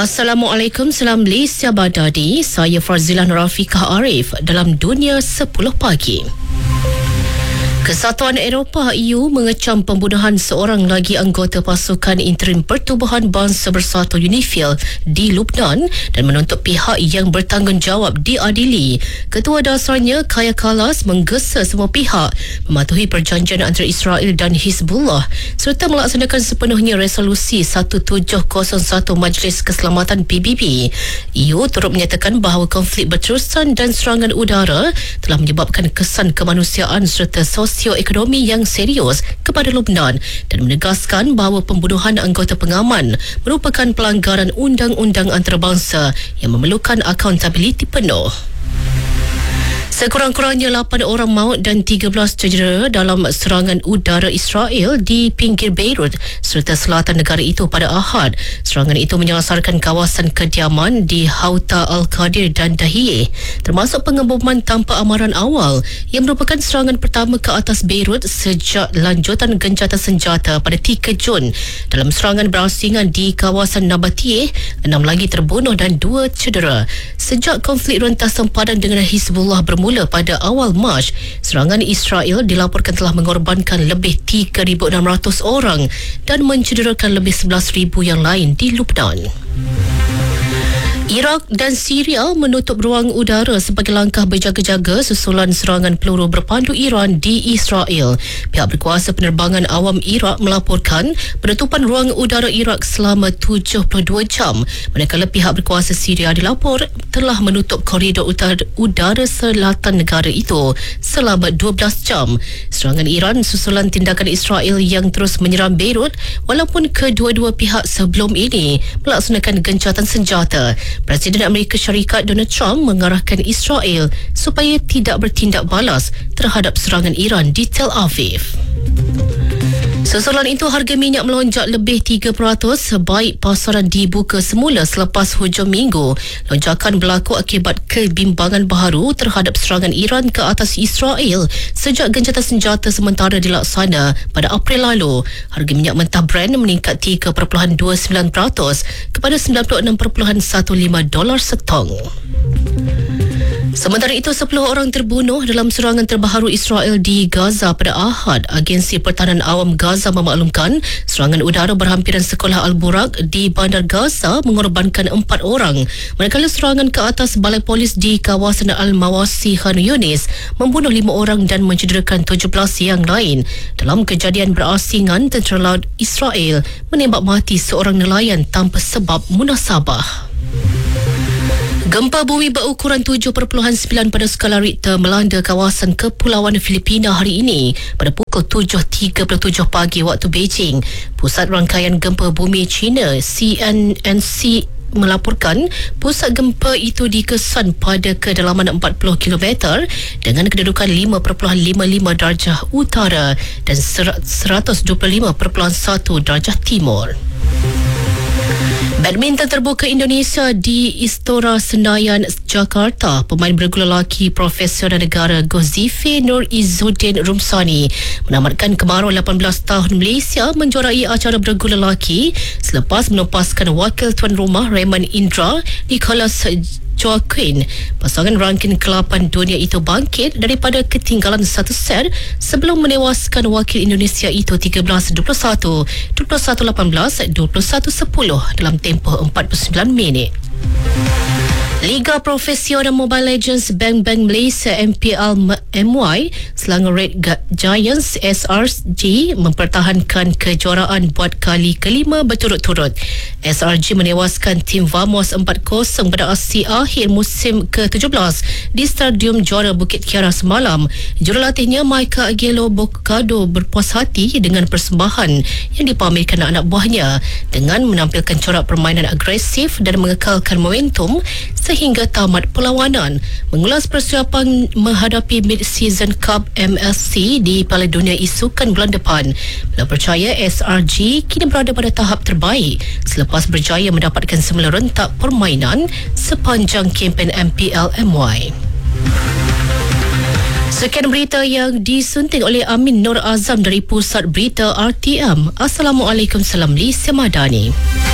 Assalamualaikum, salam Malaysia Badadi. Saya Farzilah Nurafiqah Arif dalam Dunia 10 Pagi. Kesatuan Eropah EU mengecam pembunuhan seorang lagi anggota pasukan interim Pertubuhan Bangsa Bersatu UNIFIL di Lubnan dan menuntut pihak yang bertanggungjawab diadili. Ketua dasarnya Kaja Kallas menggesa semua pihak mematuhi perjanjian antara Israel dan Hizbullah serta melaksanakan sepenuhnya resolusi 1701 Majlis Keselamatan PBB. EU turut menyatakan bahawa konflik berterusan dan serangan udara telah menyebabkan kesan kemanusiaan serta sosioekonomi yang serius kepada Lubnan dan menegaskan bahawa pembunuhan anggota pengaman merupakan pelanggaran undang-undang antarabangsa yang memerlukan accountability penuh. Sekurang-kurangnya 8 orang maut dan 13 cedera dalam serangan udara Israel di pinggir Beirut serta selatan negara itu pada Ahad. Serangan itu menyasarkan kawasan kediaman di Hauta Al-Qadir dan Dahiyeh, termasuk pengeboman tanpa amaran awal yang merupakan serangan pertama ke atas Beirut sejak lanjutan gencatan senjata pada 3 Jun. Dalam serangan berasingan di kawasan Nabatiyeh, 6 lagi terbunuh dan 2 cedera. Sejak konflik rentas sempadan dengan Hizbullah bermula pada awal Mac, serangan Israel dilaporkan telah mengorbankan lebih 3,600 orang dan mencederakan lebih 11,000 yang lain di Lubnan. Iraq dan Syria menutup ruang udara sebagai langkah berjaga-jaga susulan serangan peluru berpandu Iran di Israel. Pihak berkuasa penerbangan awam Iraq melaporkan penutupan ruang udara Iraq selama 72 jam, manakala pihak berkuasa Syria dilapor telah menutup koridor udara selatan negara itu selama 12 jam. Serangan Iran susulan tindakan Israel yang terus menyerang Beirut walaupun kedua-dua pihak sebelum ini melaksanakan gencatan senjata. Presiden Amerika Syarikat Donald Trump mengarahkan Israel supaya tidak bertindak balas terhadap serangan Iran di Tel Aviv. Susulan itu, harga minyak melonjak lebih 3% sebaik pasaran dibuka semula selepas hujung minggu. Lonjakan berlaku akibat kebimbangan baharu terhadap serangan Iran ke atas Israel sejak gencatan senjata sementara dilaksana pada April lalu. Harga minyak mentah Brent meningkat 3.29% kepada $96.15 setong. Sementara itu, 10 orang terbunuh dalam serangan terbaru Israel di Gaza pada Ahad. Agensi Pertahanan Awam Gaza memaklumkan serangan udara berhampiran sekolah Al-Buraq di Bandar Gaza mengorbankan 4 orang, manakala serangan ke atas balai polis di kawasan Al-Mawasi Khan Yunis membunuh 5 orang dan mencederakan 17 yang lain. Dalam kejadian berasingan, tentera laut Israel menembak mati seorang nelayan tanpa sebab munasabah. Gempa bumi berukuran 7.9 pada skala Richter melanda kawasan kepulauan Filipina hari ini pada pukul 7.37 pagi waktu Beijing. Pusat Rangkaian Gempa Bumi China CNNC melaporkan pusat gempa itu dikesan pada kedalaman 40 km dengan kedudukan 5.55 darjah utara dan 125.1 darjah timur. Badminton terbuka Indonesia di Istora Senayan, Jakarta. Pemain bergula lelaki profesional negara Gozife Nur Izzuddin Rumsani menamatkan kemarau 18 tahun Malaysia menjuarai acara bergula lelaki selepas menepaskan wakil tuan rumah Raymond Indra di kelas Joaquin. Pasangan rangking ke-8 dunia itu bangkit daripada ketinggalan 1 set sebelum menewaskan wakil Indonesia itu 13-21, 21-18, 21-10 dalam tempoh 49 minit. Liga Profesional Mobile Legends Bang Bang Malaysia MPL MY, Selangor Red Giants SRG mempertahankan kejuaraan buat kali kelima berturut-turut. SRG menewaskan tim Vamos 4-0 pada aksi akhir musim ke-17 di Stadium Juara Bukit Kiara semalam. Jurulatihnya Micah Aguelo Bocado berpuas hati dengan persembahan yang dipamerkan anak buahnya dengan menampilkan corak permainan agresif dan mengekalkan momentum sehingga tamat perlawanan. Mengulas persiapan menghadapi Mid-Season Cup MSC di Piala Dunia isukan bulan depan, beliau percaya SRG kini berada pada tahap terbaik selepas berjaya mendapatkan semula rentak permainan sepanjang kempen MPL MY. Sekian berita yang disunting oleh Amin Nur Azam dari Pusat Berita RTM. Assalamualaikum, salam Malaysia Madani.